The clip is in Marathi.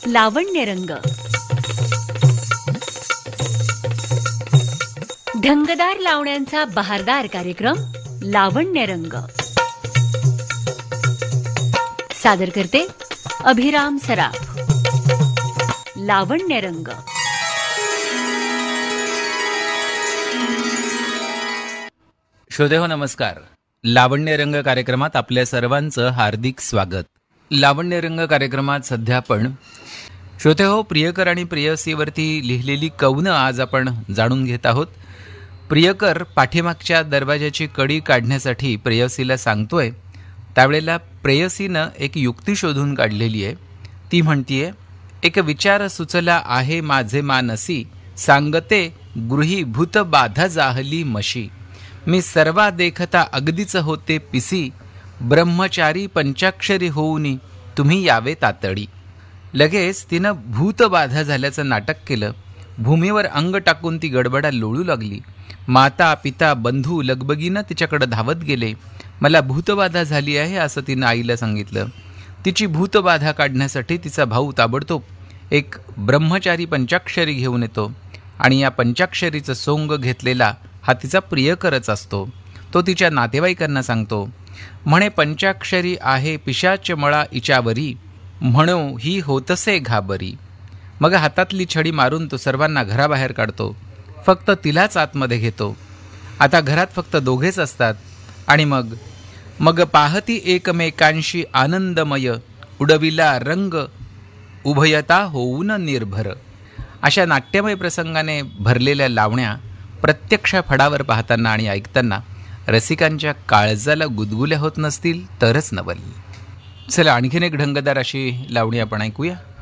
लावण्यरंग. ढंगदार लावण्यांचा बहारदार कार्यक्रम लावण्यरंग. सादर करते अभिराम सराफ. लावण्यरंग. श्रोतेहो नमस्कार. लावण्यरंग कार्यक्रमात आपल्या सर्वांचं हार्दिक स्वागत. लावण्यरंग कार्यक्रमात सध्या आपण श्रोतेहो प्रियकर आणि प्रेयसीवरती लिहिलेली कवनं आज आपण जाणून घेत आहोत. प्रियकर पाठीमागच्या दरवाजाची कडी काढण्यासाठी प्रेयसीला सांगतोय, त्यावेळेला प्रेयसीनं एक युक्ती शोधून काढलेली आहे. ती म्हणतीये, एक विचार सुचला आहे माझे मानसी, सांगते गृहीभूत बाधा जाहली मशी. मी सर्वा देखता अगदीच होते पिसी, ब्रह्मचारी पंचाक्षरी होऊनी तुम्ही यावे तातडी. लगेच तिनं भूतबाधा झाल्याचं नाटक केलं. भूमीवर अंग टाकून ती गडबडा लोळू लागली. माता पिता बंधू लगबगीनं तिच्याकडे धावत गेले. मला भूतबाधा झाली आहे असं तिनं आईला सांगितलं. तिची भूतबाधा काढण्यासाठी तिचा भाऊ ताबडतोब एक ब्रह्मचारी पंचाक्षरी घेऊन येतो आणि या पंचाक्षरीचं सोंग घेतलेला हा तिचा प्रियकरच असतो. तो तिच्या नातेवाईकांना सांगतो, म्हणे पंचाक्षरी आहे पिशाच मळा इचावरी, म्हणो ही होतसे घाबरी. मग हातातली छडी मारून तो सर्वांना घराबाहेर काढतो. फक्त तिलाच आतमध्ये घेतो. आता घरात फक्त दोघेच असतात आणि मग पाहती एकमेकांशी आनंदमय, उडविला रंग उभयता होऊन निर्भर. अशा नाट्यमय प्रसंगाने भरलेल्या लावण्या प्रत्यक्ष फडावर पाहताना आणि ऐकताना रसिकांच्या काळजाला गुदगुल्या होत नसतील तरच नवल. चला आणखीन एक ढंगदार अशी लावणी आपण ऐकूया.